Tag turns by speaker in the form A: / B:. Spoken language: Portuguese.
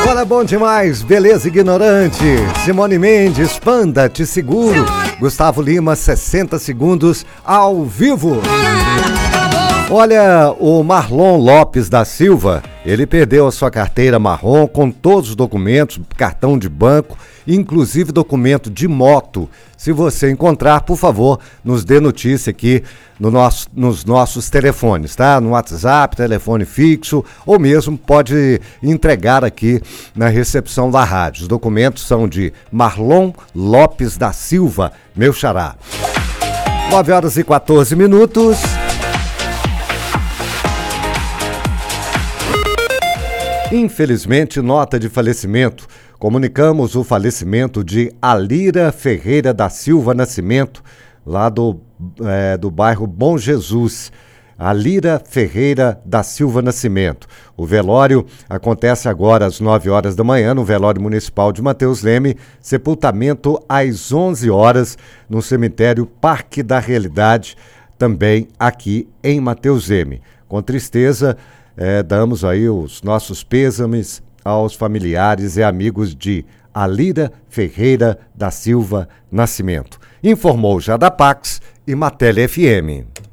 A: Olha, bom demais, beleza ignorante. Simone Mendes, Panda, Te Seguro. Gustavo Lima, 60 segundos ao vivo. Olha, o Marlon Lopes da Silva, ele perdeu a sua carteira marrom com todos os documentos, cartão de banco, inclusive documento de moto. Se você encontrar, por favor, nos dê notícia aqui nos nossos telefones, tá? No WhatsApp, telefone fixo, ou mesmo pode entregar aqui na recepção da rádio. Os documentos são de Marlon Lopes da Silva, meu xará. 9h14. Infelizmente, nota de falecimento. Comunicamos o falecimento de Alira Ferreira da Silva Nascimento, lá do bairro Bom Jesus. Alira Ferreira da Silva Nascimento. O velório acontece agora às 9h da manhã no velório municipal de Mateus Leme, sepultamento às 11h no cemitério Parque da Realidade, também aqui em Mateus Leme. Com tristeza, damos aí os nossos pêsames aos familiares e amigos de Alira Ferreira da Silva Nascimento. Informou Jada Pax e Matéria FM.